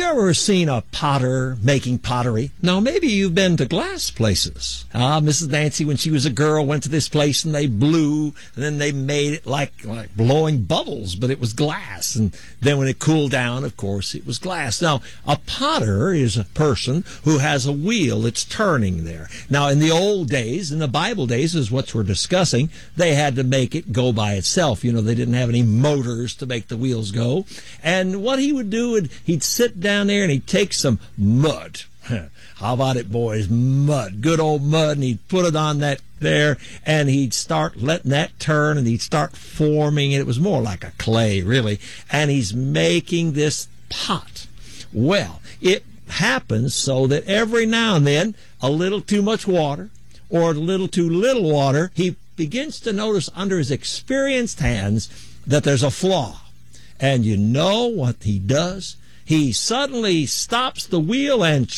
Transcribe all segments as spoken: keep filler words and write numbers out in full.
ever seen a potter making pottery? Now, maybe you've been to glass places. Ah, Missus Nancy, when she was a girl, went to this place and they blew, and then they made it like, like blowing bubbles, but it was glass. And then when it cooled down, of course, it was glass. Now, a potter is a person who has a wheel that's turning there. Now, in the old days, in the Bible days, is what we're discussing, they had to make it go by itself. You know, they didn't have any motors to make the wheels go. And what he would do, he'd sit down there and he'd take some mud. How about it, boys? Mud. Good old mud. And he'd put it on that there, and he'd start letting that turn, and he'd start forming it. It was more like a clay, really. And he's making this pot. Well, it happens so that every now and then, a little too much water or a little too little water, he begins to notice under his experienced hands that there's a flaw. And you know what he does? He suddenly stops the wheel and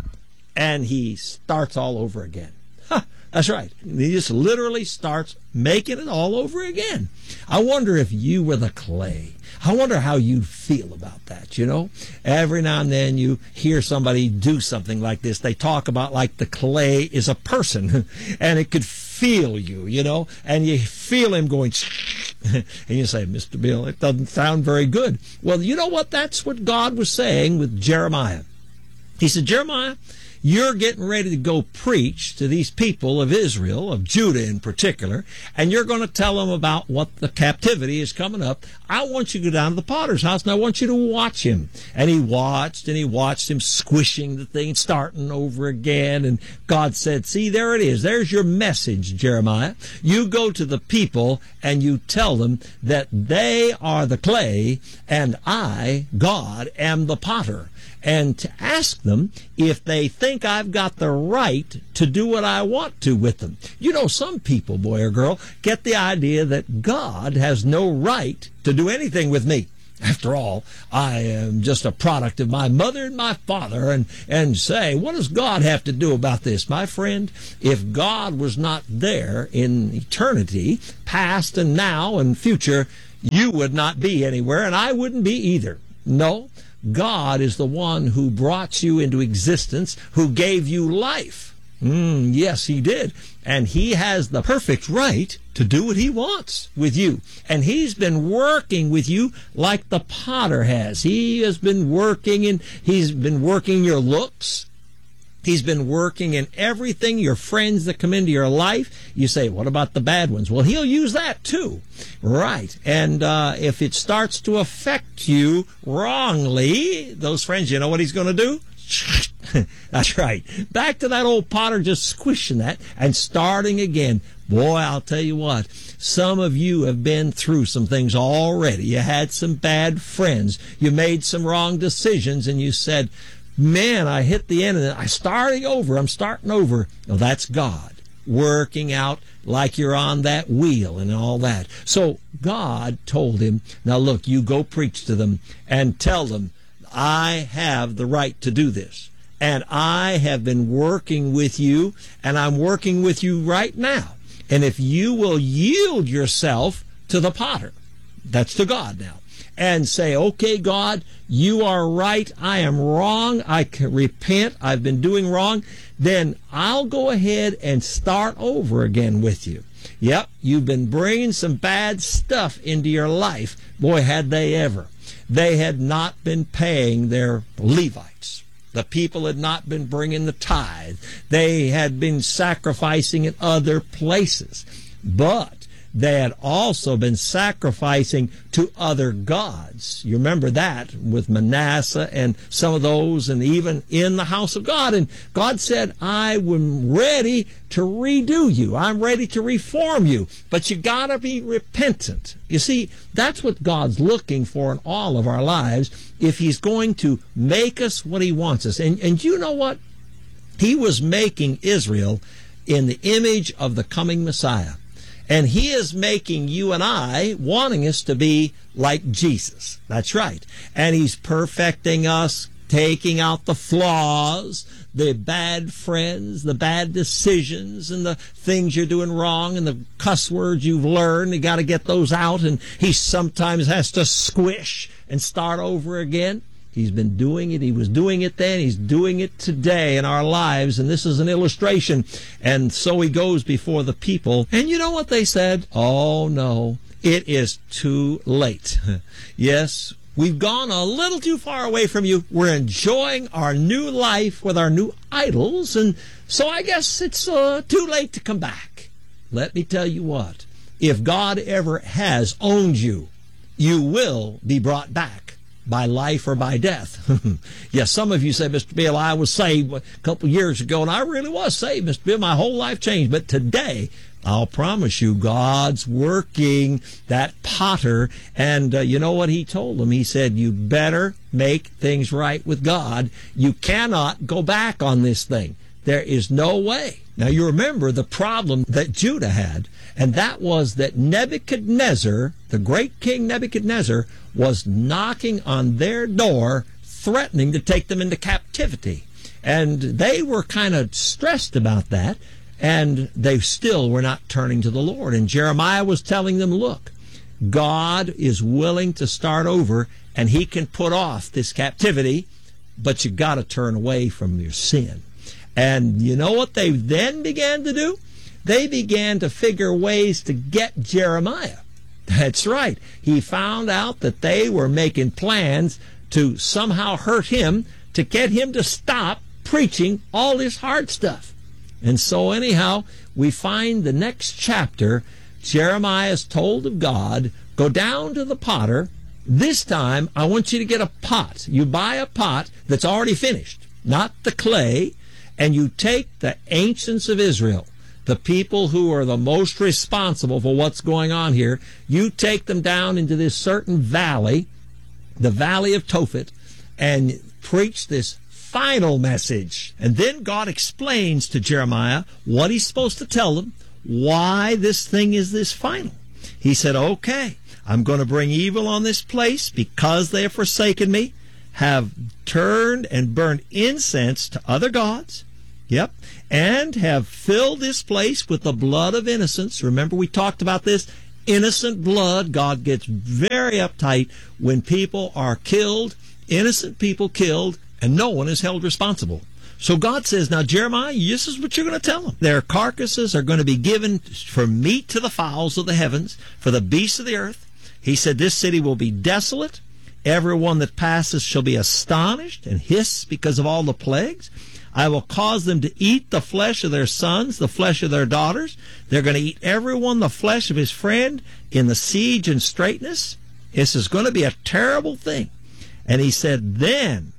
and he starts all over again. Huh, that's right. He just literally starts making it all over again. I wonder if you were the clay. I wonder how you'd feel about that, you know? Every now and then you hear somebody do something like this. They talk about like the clay is a person, and it could feel you, you know? And you feel him going, and you say, Mister Bill, it doesn't sound very good. Well, you know what? That's what God was saying with Jeremiah. He said, Jeremiah, you're getting ready to go preach to these people of Israel, of Judah in particular, and you're going to tell them about what the captivity is coming up. I want you to go down to the potter's house, and I want you to watch him. And he watched, and he watched him squishing the thing, starting over again, and God said, see, there it is. There's your message, Jeremiah. You go to the people, and you tell them that they are the clay, and I, God, am the potter. And to ask them if they think I've got the right to do what I want to with them. You know, some people, boy or girl, get the idea that God has no right to do anything with me. After all, I am just a product of my mother and my father, and, and say, what does God have to do about this? My friend, if God was not there in eternity, past and now and future, you would not be anywhere, and I wouldn't be either. No. God is the one who brought you into existence, who gave you life. Mm, yes, he did. And he has the perfect right to do what he wants with you. And he's been working with you like the potter has. He has been working in, he's been working your looks. He's been working in everything, your friends that come into your life. You say, what about the bad ones? Well, he'll use that too. Right. And uh, if it starts to affect you wrongly, those friends, you know what he's going to do? That's right. Back to that old potter just squishing that and starting again. Boy, I'll tell you what, some of you have been through some things already. You had some bad friends. You made some wrong decisions, and you said, man, I hit the end of it. I'm starting over. I'm starting over. Well, that's God working out like you're on that wheel and all that. So God told him, now look, you go preach to them and tell them, I have the right to do this. And I have been working with you, and I'm working with you right now. And if you will yield yourself to the potter, that's to God now, and say, okay, God, you are right. I am wrong. I can repent. I've been doing wrong. Then I'll go ahead and start over again with you. Yep, you've been bringing some bad stuff into your life. Boy, had they ever. They had not been paying their Levites. The people had not been bringing the tithe. They had been sacrificing in other places. But they had also been sacrificing to other gods. You remember that with Manasseh and some of those, and even in the house of God. And God said, I am ready to redo you. I'm ready to reform you. But you got to be repentant. You see, that's what God's looking for in all of our lives if he's going to make us what he wants us. And, and you know what? He was making Israel in the image of the coming Messiah. And he is making you and I, wanting us to be like Jesus. That's right. And he's perfecting us, taking out the flaws, the bad friends, the bad decisions, and the things you're doing wrong, and the cuss words you've learned. You got to get those out. And he sometimes has to squish and start over again. He's been doing it. He was doing it then. He's doing it today in our lives. And this is an illustration. And so he goes before the people. And you know what they said? Oh, no, it is too late. Yes, we've gone a little too far away from you. We're enjoying our new life with our new idols. And so I guess it's uh, too late to come back. Let me tell you what. If God ever has owned you, you will be brought back. By life or by death. Yes, some of you say, Mister Bill, I was saved a couple of years ago, and I really was saved, Mister Bill. My whole life changed. But today, I'll promise you, God's working that potter. And uh, you know what he told them? He said, you better make things right with God. You cannot go back on this thing. There is no way. Now, you remember the problem that Judah had, and that was that Nebuchadnezzar, the great king Nebuchadnezzar, was knocking on their door, threatening to take them into captivity. And they were kind of stressed about that, and they still were not turning to the Lord. And Jeremiah was telling them, look, God is willing to start over, and he can put off this captivity, but you got to turn away from your sin. And you know what they then began to do? They began to figure ways to get Jeremiah. That's right. He found out that they were making plans to somehow hurt him, to get him to stop preaching all this hard stuff. And so anyhow, we find the next chapter, Jeremiah is told of God, go down to the potter. This time, I want you to get a pot. You buy a pot that's already finished, not the clay, and you take the ancients of Israel, the people who are the most responsible for what's going on here, you take them down into this certain valley, the valley of Tophet, and preach this final message. And then God explains to Jeremiah what he's supposed to tell them, why this thing is this final. He said, okay, I'm going to bring evil on this place because they have forsaken me, have turned and burned incense to other gods, yep, and have filled this place with the blood of innocents. Remember, we talked about this. Innocent blood. God gets very uptight when people are killed, innocent people killed, and no one is held responsible. So God says, now, Jeremiah, this is what you're going to tell them. Their carcasses are going to be given for meat to the fowls of the heavens, for the beasts of the earth. He said, this city will be desolate. Everyone that passes shall be astonished and hiss because of all the plagues. I will cause them to eat the flesh of their sons, the flesh of their daughters. They're going to eat everyone the flesh of his friend in the siege and straitness. This is going to be a terrible thing. And he said, then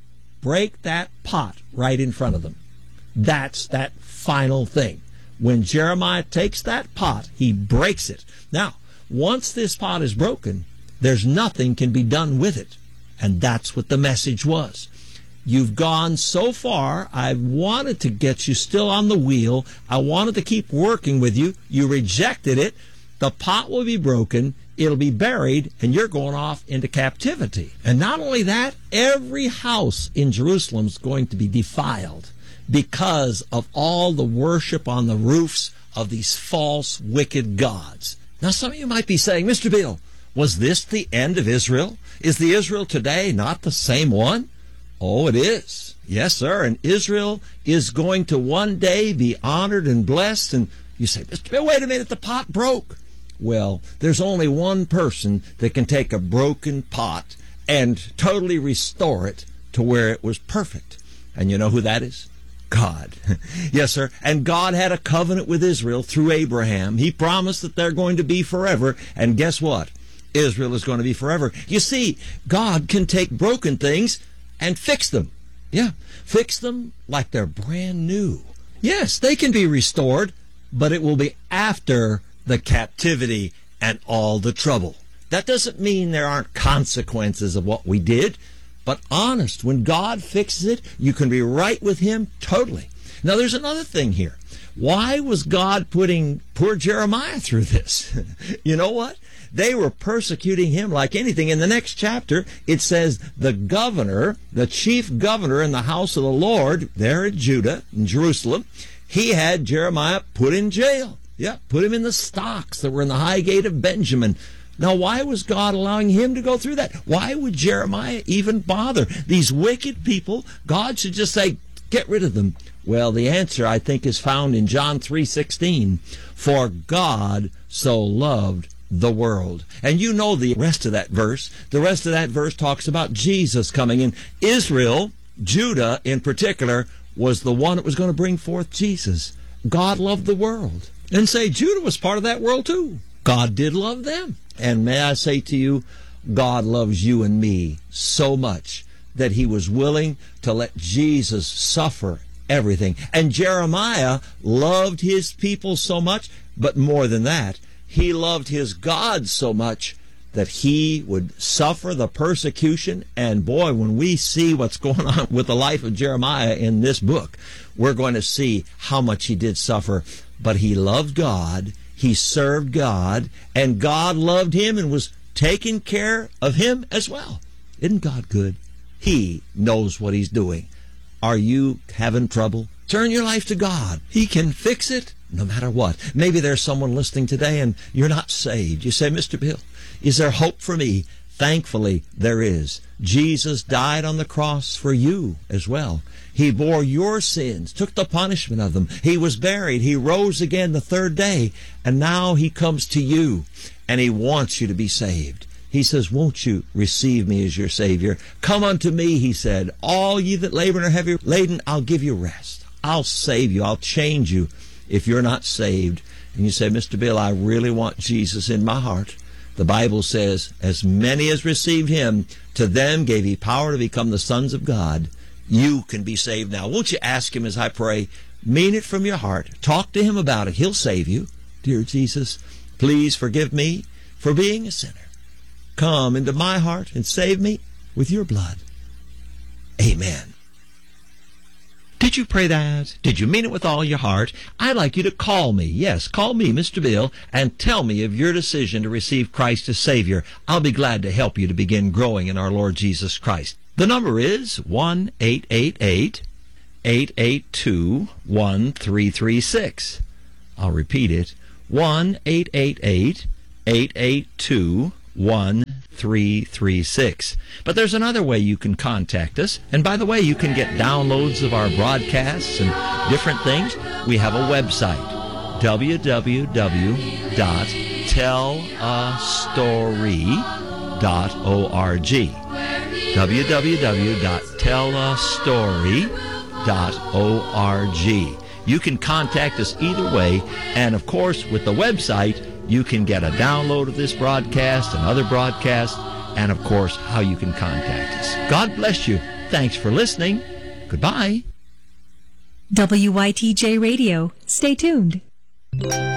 break that pot right in front of them. That's that final thing. When Jeremiah takes that pot, he breaks it. Now, once this pot is broken, there's nothing can be done with it. And that's what the message was. You've gone so far. I wanted to get you still on the wheel. I wanted to keep working with you. You rejected it. The pot will be broken. It'll be buried, and you're going off into captivity. And not only that, every house in Jerusalem is going to be defiled because of all the worship on the roofs of these false, wicked gods. Now, some of you might be saying, Mister Bill, was this the end of Israel? Is the Israel today not the same one? Oh, it is. Yes, sir. And Israel is going to one day be honored and blessed. And you say, Mister Bill, wait a minute, the pot broke. Well, there's only one person that can take a broken pot and totally restore it to where it was perfect. And you know who that is? God. Yes, sir. And God had a covenant with Israel through Abraham. He promised that they're going to be forever. And guess what? Israel is going to be forever. You see, God can take broken things and fix them. Yeah, fix them like they're brand new. Yes, they can be restored, but it will be after the captivity and all the trouble. That doesn't mean there aren't consequences of what we did, but honest, when God fixes it, you can be right with him totally. Now, there's another thing here. Why was God putting poor Jeremiah through this? You know what? They were persecuting him like anything. In the next chapter, it says the governor, the chief governor in the house of the Lord, there in Judah, in Jerusalem, he had Jeremiah put in jail. Yeah, put him in the stocks that were in the high gate of Benjamin. Now, why was God allowing him to go through that? Why would Jeremiah even bother? These wicked people, God should just say, get rid of them. Well, the answer, I think, is found in John three sixteen. For God so loved the world. And you know the rest of that verse. The rest of that verse talks about Jesus coming. And Israel, Judah in particular, was the one that was going to bring forth Jesus. God loved the world. And say, Judah was part of that world too. God did love them. And may I say to you, God loves you and me so much that he was willing to let Jesus suffer everything. And Jeremiah loved his people so much, but more than that, he loved his God so much that he would suffer the persecution. And boy, when we see what's going on with the life of Jeremiah in this book, we're going to see how much he did suffer. But he loved God. He served God, and God loved him and was taking care of him as well. Isn't God good? He knows what he's doing. Are you having trouble? Turn your life to God. He can fix it no matter what. Maybe there's someone listening today and you're not saved. You say, Mister Bill, is there hope for me? Thankfully, there is. Jesus died on the cross for you as well. He bore your sins, took the punishment of them. He was buried. He rose again the third day. And now he comes to you, and he wants you to be saved. He says, won't you receive me as your Savior? Come unto me, he said, all ye that labor and are heavy laden, I'll give you rest. I'll save you. I'll change you if you're not saved. And you say, Mister Bill, I really want Jesus in my heart. The Bible says, as many as received him, to them gave he power to become the sons of God. You can be saved now. Won't you ask him as I pray? Mean it from your heart. Talk to him about it. He'll save you. Dear Jesus, please forgive me for being a sinner. Come into my heart and save me with your blood. Amen. Did you pray that? Did you mean it with all your heart? I'd like you to call me. Yes, call me, Mister Bill, and tell me of your decision to receive Christ as Savior. I'll be glad to help you to begin growing in our Lord Jesus Christ. The number is one eight eight eight, eight eight two, one three three six. I'll repeat it. one eight eight eight, eight eight two, one three three six. But there's another way you can contact us. And by the way, you can get downloads of our broadcasts and different things. We have a website, w w w dot tell a story dot org. w w w dot tell a story dot org. You can contact us either way. And of course, with the website, you can get a download of this broadcast and other broadcasts, and of course, how you can contact us. God bless you. Thanks for listening. Goodbye. W Y T J Radio. Stay tuned.